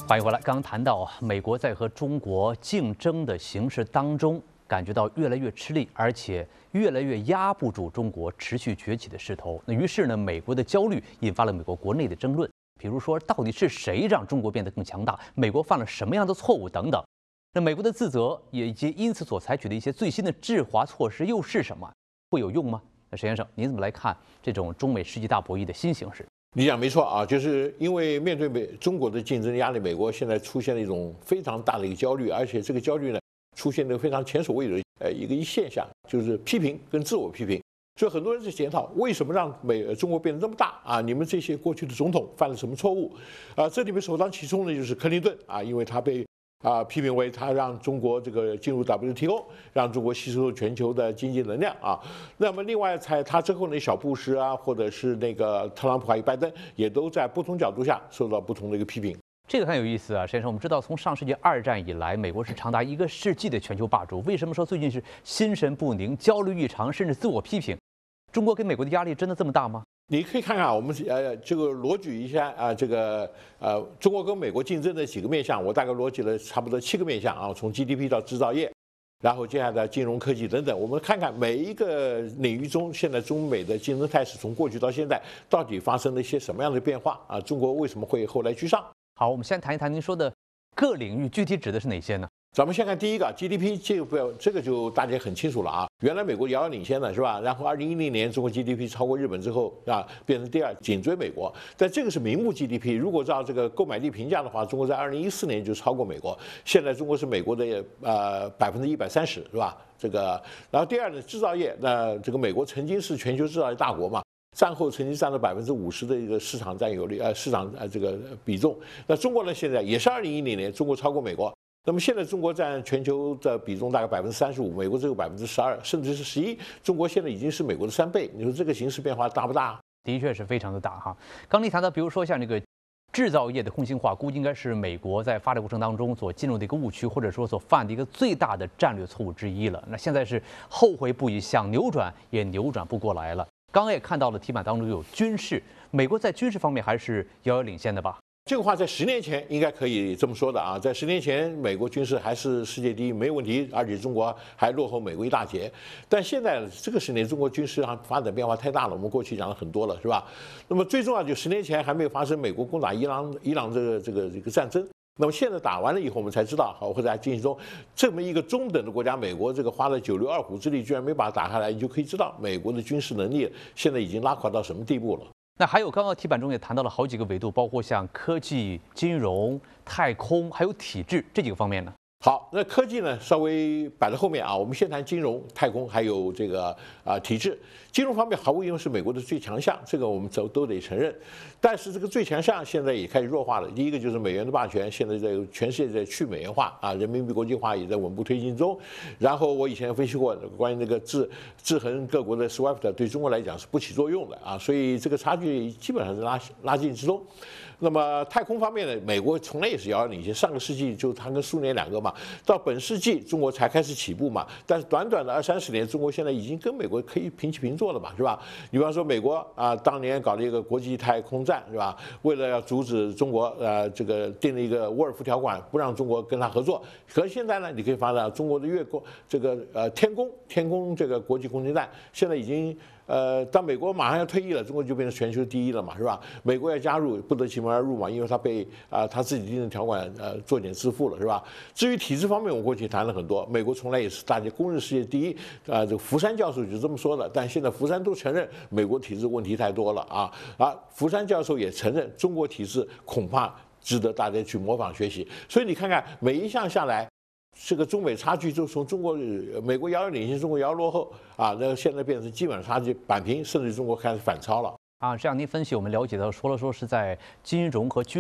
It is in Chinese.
欢迎回来。刚刚谈到美国在和中国竞争的形势当中，感觉到越来越吃力，而且越来越压不住中国持续崛起的势头。那于是呢，美国的焦虑引发了美国国内的争论，比如说到底是谁让中国变得更强大？美国犯了什么样的错误等等。那美国的自责以及因此所采取的一些最新的制华措施又是什么？会有用吗？那石先生，您怎么来看这种中美世纪大博弈的新形势？ 你讲没错啊，就是因为面对中国的竞争压力，美国现在出现了一种非常大的一个焦虑，而且这个焦虑呢，出现了非常前所未有的一个现象，就是批评跟自我批评。所以很多人在检讨，为什么让中国变得这么大啊？你们这些过去的总统犯了什么错误？这里面首当其冲的就是克林顿啊，因为他被批评为他让中国这个进入 WTO， 让中国吸收全球的经济能量啊。那么另外在他之后呢，小布什啊，或者是那个特朗普还有拜登，也都在不同角度下受到不同的一个批评。 这个很有意思啊，石先生，我们知道从上世纪2战以来，美国是长达1个世纪的全球霸主。为什么说最近是心神不宁、焦虑异常，甚至自我批评？中国给美国的压力真的这么大吗？ 你可以看看我们这个罗举一下啊，这个中国跟美国竞争的几个面向，我大概罗举了差不多7个面向啊，从 GDP 到制造业，然后接下来金融科技等等，我们看看每一个领域中，现在中美的竞争态势从过去到现在到底发生了一些什么样的变化啊？中国为什么会后来居上？ 好，我们先谈一谈您说的各领域具体指的是哪些呢？ 咱们先看第一个 GDP， 这个就大家很清楚了啊。原来美国遥遥领先的是吧？然后2010年中国 GDP 超过日本之后啊，变成第2，紧追美国。但这个是名目 GDP， 如果照这个购买力评价的话，中国在2014年就超过美国。现在中国是美国的130%是吧？这个，然后第2呢，制造业，那这个美国曾经是全球制造业大国嘛。战后曾经占了50%的一个市场占有率，市场这个比重。那中国呢，现在也是2010年，中国超过美国。那么现在中国占全球的比重大概35%，美国只有12%，甚至是11%。中国现在已经是美国的3倍。你说这个形势变化大不大？ 的确是非常的大哈。刚您谈到，比如说像这个制造业的空心化，估计应该是美国在发展过程当中所进入的一个误区，或者说所犯的一个最大的战略错误之一了。那现在是后悔不已，想扭转也扭转不过来了。刚刚也看到了题板当中有军事，美国在军事方面还是遥遥领先的吧？ 这个话在10年前应该可以这么说的啊，在10年前，美国军事还是世界第一，没有问题，而且中国还落后美国一大截。但现在这个10年，中国军事上发展变化太大了，我们过去讲了很多了，是吧？那么最重要就10年前还没有发生美国攻打伊朗这个战争。那么现在打完了以后，我们才知道，或者在进行中，这么一个中等的国家，美国这个花了9牛2虎之力，居然没把它打下来，你就可以知道美国的军事能力现在已经拉垮到什么地步了。 那还有刚刚题板中也谈到了好几个维度，包括像科技、金融、太空，还有体制这几个方面呢。 好，那科技呢稍微摆在后面啊，我们先谈金融、太空，还有这个体制。金融方面毫无疑问是美国的最强项，这个我们都得承认。但是这个最强项现在也开始弱化了。第一个就是美元的霸权，现在在全世界在去美元化啊，人民币国际化也在稳步推进中。然后我以前分析过关于那个制衡各国的 SWIFT 对中国来讲是不起作用的啊，所以这个差距基本上是拉近之中。那么太空方面呢，美国从来也是遥遥领先，上个世纪就它跟苏联2个嘛，到本世纪中国才开始起步嘛，但是短短的20-30年，中国现在已经跟美国可以平起平坐了嘛，是吧？你比方说美国啊，当年搞了一个国际太空站，是吧？为了要阻止中国这个定了一个沃尔夫条款，不让中国跟他合作。可是现在呢，你可以发现中国的这个天宫这个国际空间站现在已经。当美国马上要退役了，中国就变成全球第一了嘛，是吧？美国要加入，不得其门而入嘛，因为他被他自己定的条款作茧自缚了，是吧？至于体制方面，我过去谈了很多，美国从来也是大家公认世界第一，这个福山教授就这么说的，但现在福山都承认美国体制问题太多了啊，福山教授也承认中国体制恐怕值得大家去模仿学习，所以你看看每一项下来。这个中美差距就从美国遥遥领先，中国遥遥落后啊，那现在变成基本上差距扳平，甚至中国开始反超了啊。这样您分析，我们了解到，说是在金融和军